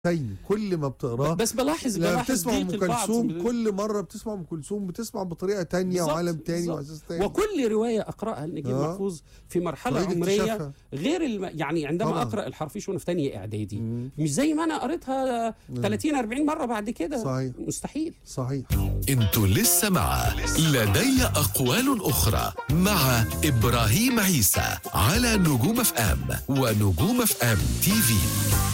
تاني كل ما بتقراه. بس بلاحظ بتسمع ام ضيق البعض كلثوم كل مره بتسمع ام كلثوم بتسمع بطريقه تانية وعالم تاني واساس تاني. وكل روايه اقراها لنجيب محفوظ في مرحله عمريه غير يعني عندما طبعا. اقرا الحرافيش وانا في ثانيه اعدادي مش زي ما انا قريتها 30 40 مره بعد كده. صحيح. مستحيل. صحيح. انتوا لسه مع لدي اقوال اخرى مع ابراهيم عيسى على نجوم اف ام ونجوم اف ام تي في.